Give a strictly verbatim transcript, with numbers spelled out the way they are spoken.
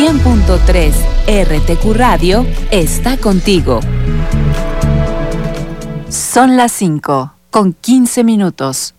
cien punto tres R T Q Radio está contigo. Son las cinco, con quince minutos.